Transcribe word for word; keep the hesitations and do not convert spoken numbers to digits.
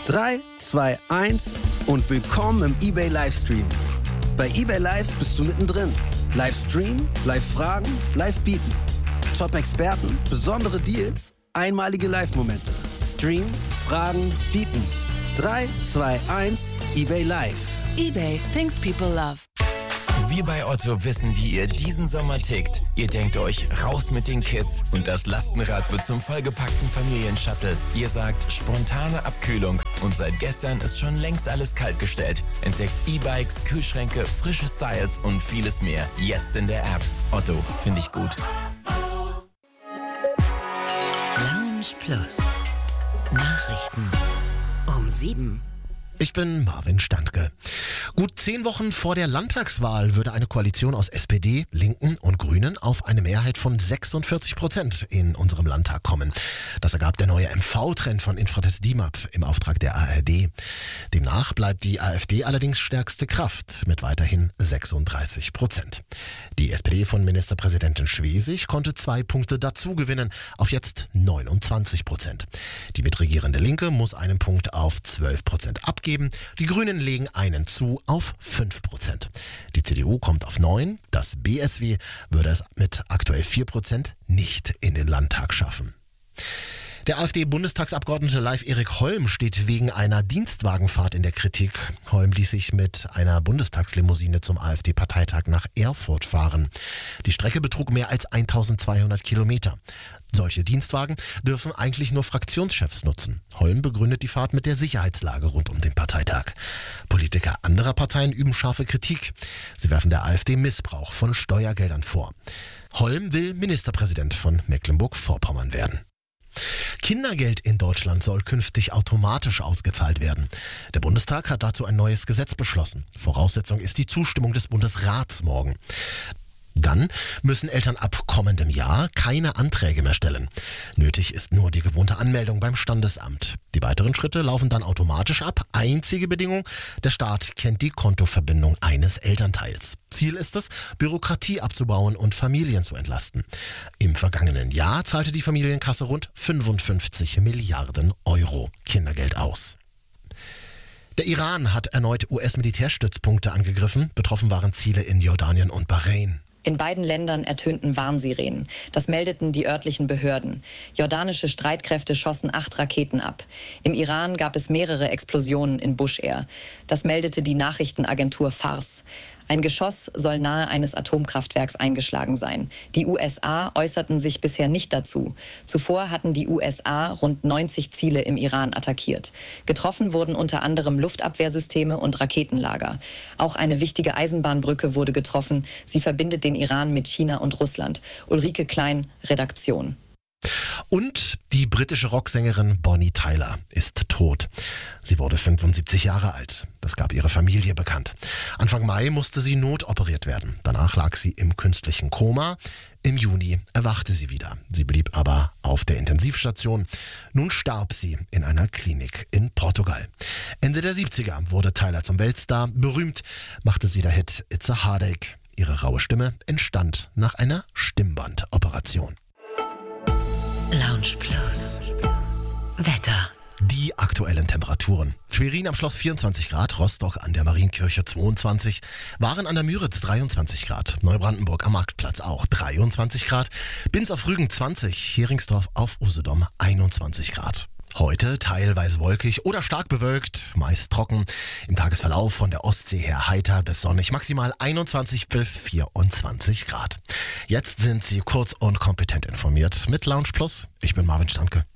drei, zwei, eins und willkommen im eBay Livestream. Bei eBay Live bist du mittendrin. Live streamen, live fragen, live bieten. Top-Experten, besondere Deals, einmalige Live-Momente. Stream, fragen, bieten. drei, zwei, eins, eBay Live. eBay, things people love. Wir bei Otto wissen, wie ihr diesen Sommer tickt. Ihr denkt euch, raus mit den Kids und das Lastenrad wird zum vollgepackten Familienshuttle. Ihr sagt, spontane Abkühlung und seit gestern ist schon längst alles kaltgestellt. Entdeckt E-Bikes, Kühlschränke, frische Styles und vieles mehr. Jetzt in der App. Otto, finde ich gut. Lounge Plus. Nachrichten um sieben. Ich bin Marvin Standke. Gut zehn Wochen vor der Landtagswahl würde eine Koalition aus S P D, Linken und Grünen auf eine Mehrheit von sechsundvierzig Prozent in unserem Landtag kommen. Das ergab der neue M V-Trend von Infratest D I M A P im Auftrag der A R D. Demnach bleibt die AfD allerdings stärkste Kraft mit weiterhin sechsunddreißig Prozent. Die S P D von Ministerpräsidentin Schwesig konnte zwei Punkte dazu gewinnen, auf jetzt neunundzwanzig Prozent. Die mitregierende Linke muss einen Punkt auf zwölf Prozent abgeben. Die Grünen legen einen zu auf fünf Prozent. Die C D U kommt auf neun. Das B S W würde es mit aktuell vier Prozent nicht in den Landtag schaffen. Der AfD-Bundestagsabgeordnete Leif-Erik Holm steht wegen einer Dienstwagenfahrt in der Kritik. Holm ließ sich mit einer Bundestagslimousine zum AfD-Parteitag nach Erfurt fahren. Die Strecke betrug mehr als eintausendzweihundert Kilometer. Solche Dienstwagen dürfen eigentlich nur Fraktionschefs nutzen. Holm begründet die Fahrt mit der Sicherheitslage rund um den Parteitag. Politiker anderer Parteien üben scharfe Kritik. Sie werfen der AfD Missbrauch von Steuergeldern vor. Holm will Ministerpräsident von Mecklenburg-Vorpommern werden. Kindergeld in Deutschland soll künftig automatisch ausgezahlt werden. Der Bundestag hat dazu ein neues Gesetz beschlossen. Voraussetzung ist die Zustimmung des Bundesrats morgen. Dann müssen Eltern ab kommendem Jahr keine Anträge mehr stellen. Nötig ist nur die gewohnte Anmeldung beim Standesamt. Die weiteren Schritte laufen dann automatisch ab. Einzige Bedingung, der Staat kennt die Kontoverbindung eines Elternteils. Ziel ist es, Bürokratie abzubauen und Familien zu entlasten. Im vergangenen Jahr zahlte die Familienkasse rund fünfundfünfzig Milliarden Euro Kindergeld aus. Der Iran hat erneut U S-Militärstützpunkte angegriffen. Betroffen waren Ziele in Jordanien und Bahrain. In beiden Ländern ertönten Warnsirenen. Das meldeten die örtlichen Behörden. Jordanische Streitkräfte schossen acht Raketen ab. Im Iran gab es mehrere Explosionen in Bushehr. Das meldete die Nachrichtenagentur Fars. Ein Geschoss soll nahe eines Atomkraftwerks eingeschlagen sein. Die U S A äußerten sich bisher nicht dazu. Zuvor hatten die U S A rund neunzig Ziele im Iran attackiert. Getroffen wurden unter anderem Luftabwehrsysteme und Raketenlager. Auch eine wichtige Eisenbahnbrücke wurde getroffen. Sie verbindet den Iran mit China und Russland. Ulrike Klein, Redaktion. Und die britische Rocksängerin Bonnie Tyler ist tot. Sie wurde fünfundsiebzig Jahre alt. Das gab ihre Familie bekannt. Anfang Mai musste sie notoperiert werden. Danach lag sie im künstlichen Koma. Im Juni erwachte sie wieder. Sie blieb aber auf der Intensivstation. Nun starb sie in einer Klinik in Portugal. Ende der siebziger wurde Tyler zum Weltstar. Berühmt machte sie der Hit It's a Heartache. Ihre raue Stimme entstand nach einer Stimmbandoperation. Lounge Plus. Wetter. Die aktuellen Temperaturen. Schwerin am Schloss vierundzwanzig Grad, Rostock an der Marienkirche zweiundzwanzig, Waren an der Müritz dreiundzwanzig Grad, Neubrandenburg am Marktplatz auch dreiundzwanzig Grad, Binz auf Rügen zwanzig, Heringsdorf auf Usedom einundzwanzig Grad. Heute teilweise wolkig oder stark bewölkt, meist trocken. Im Tagesverlauf von der Ostsee her heiter bis sonnig, maximal einundzwanzig bis vierundzwanzig Grad. Jetzt sind Sie kurz und kompetent informiert mit Lounge Plus. Ich bin Marvin Standke.